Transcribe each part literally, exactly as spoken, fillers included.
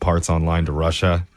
parts online to Russia.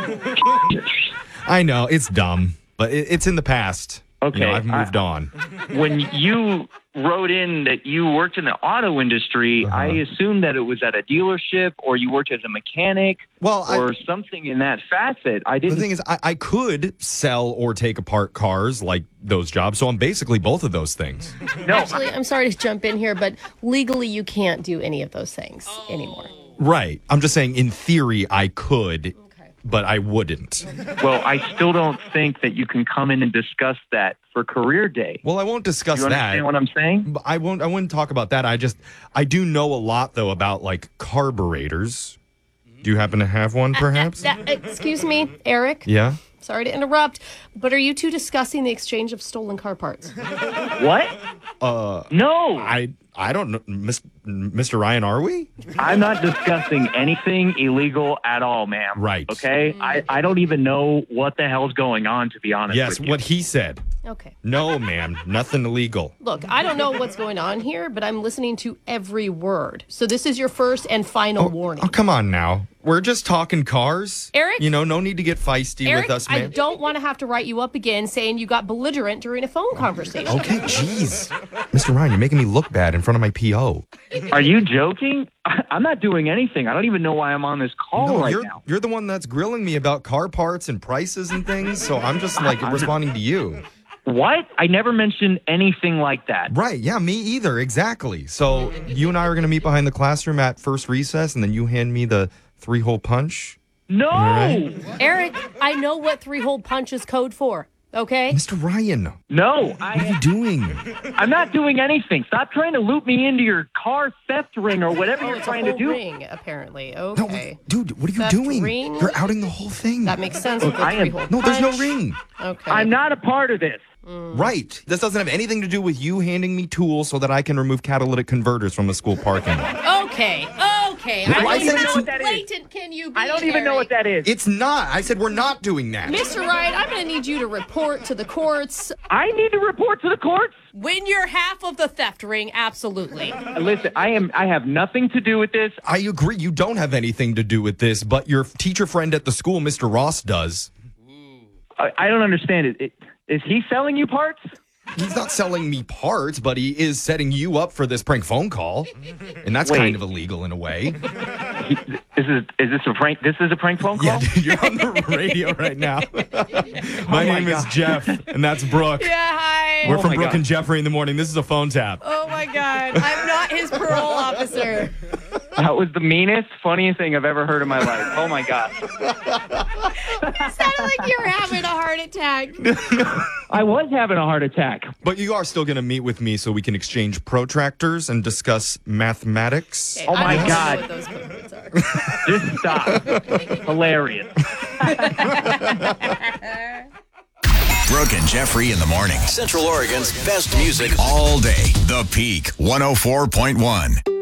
I know, it's dumb, but it, it's in the past. Okay. You know, I've moved I, on. When you wrote in that you worked in the auto industry, uh-huh. I assumed that it was at a dealership or you worked as a mechanic well, or I, something in that facet. I didn't. The thing is, I, I could sell or take apart cars like those jobs, so I'm basically both of those things. No. Actually, I'm sorry to jump in here, but legally you can't do any of those things anymore. Right. I'm just saying, in theory, I could. But I wouldn't. Well, I still don't think that you can come in and discuss that for career day. Well, I won't discuss you that. understand what I'm saying? I won't. I wouldn't talk about that. I just, I do know a lot though about like carburetors. Do you happen to have one, perhaps? Uh, uh, uh, excuse me, Eric. Yeah. Sorry to interrupt, but are you two discussing the exchange of stolen car parts? What? Uh, no. I I don't know, Mister Ryan. Are we? I'm not discussing anything illegal at all, ma'am. Right. Okay. Mm. I I don't even know what the hell's going on, to be honest. Yes, with you. what he said. Okay. No, ma'am, nothing illegal. Look, I don't know what's going on here, but I'm listening to every word. So this is your first and final oh, warning. Oh, come on now. We're just talking cars. Eric? You know, no need to get feisty Eric, with us, man. I don't want to have to write you up again saying you got belligerent during a phone conversation. Okay, jeez. Mister Ryan, you're making me look bad in front of my P O. Are you joking? I'm not doing anything. I don't even know why I'm on this call no, right you're, now. You're the one that's grilling me about car parts and prices and things, so I'm just, like, responding to you. What? I never mentioned anything like that. Right, yeah, me either, exactly. So you and I are going to meet behind the classroom at first recess, and then you hand me the three-hole punch? No! Right? Eric, I know what three-hole punch is code for, okay? Mister Ryan. No. What I, are you doing? I'm not doing anything. Stop trying to loop me into your car theft ring or whatever oh, you're it's trying a whole to do. ring, apparently. Okay. No, dude, what are you Theft doing? ring? You're outing the whole thing. That makes sense with the I am- three-hole No, punch. there's no ring. Okay. I'm not a part of this. Mm. Right. This doesn't have anything to do with you handing me tools so that I can remove catalytic converters from the school parking lot. Okay, okay. Well, I I don't said even know it's- what that blatant can you be, I don't even Eric? know what that is. It's not. I said we're not doing that. Mister Wright, I'm going to need you to report to the courts. I need to report to the courts? When you're half of the theft ring, absolutely. Listen, I am. I have nothing to do with this. I agree. You don't have anything to do with this, but your teacher friend at the school, Mister Ross, does. I, I don't understand it. it. Is he selling you parts? He's not selling me parts, but he is setting you up for this prank phone call, and that's Wait. kind of illegal in a way. He, is this is this a prank? This is a prank phone call? Yeah, dude, you're on the radio right now. my, my name God. is Jeff, and that's Brooke. Yeah, hi. We're Oh from my Brooke God. and Jeffrey in the morning. This is a phone tap. Oh, my God. I'm not his parole officer. That was the meanest, funniest thing I've ever heard in my life. Oh my God. It sounded like you were having a heart attack. I was having a heart attack. But you are still going to meet with me so we can exchange protractors and discuss mathematics. Okay, Oh, my I don't God. know what those code words are. Just stop. Hilarious. Brooke and Jeffrey in the morning. Central Oregon's best music all day. The Peak one oh four point one.